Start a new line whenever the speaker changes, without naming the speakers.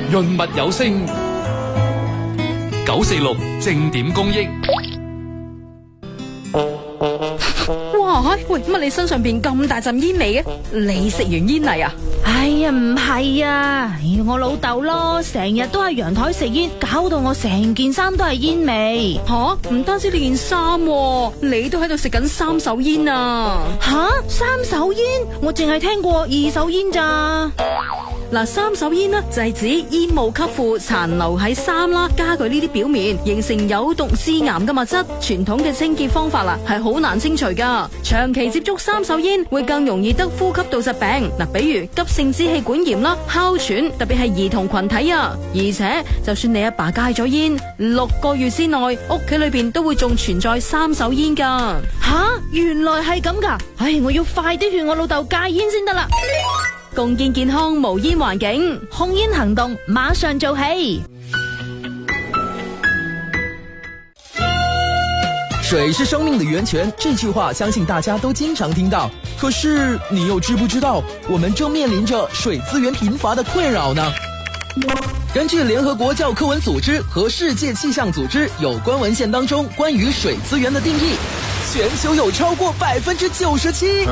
潤物有聲，946正點公益。
哇！喂，乜你身上邊咁大陣煙味嘅？你食完煙嚟啊？
哎呀，唔係啊，我老豆咯，成日都喺陽台食煙，搞到我成件衫都係煙味。
吓，唔單止你件衫，你都喺度食緊三手煙啊！
吓，三手煙？我淨係聽過二手煙咋。
嗱，三手煙呢就係指煙霧吸附殘留喺衫啦、家具呢啲表面，形成有毒致癌嘅物質。傳統嘅清潔方法啦，係好難清除噶。長期接觸三手煙會更容易得呼吸道疾病，嗱，比如急性支氣管炎啦、哮喘，特別係兒童群體啊。而且就算你阿爸戒咗煙，6個月之內，屋企裏邊都會仲存在三手煙噶。
吓，原來係咁噶！唉，我要快啲勸我老豆戒煙先得啦。
共建健康無煙環境，
控煙行動馬上做起。
水是生命的源泉，這句話相信大家都經常聽到。可是你又知不知道，我們正面臨着水資源貧乏的困擾呢？根據聯合國教科文組織和世界氣象組織有關文獻當中關於水資源的定義，全球有超過97%。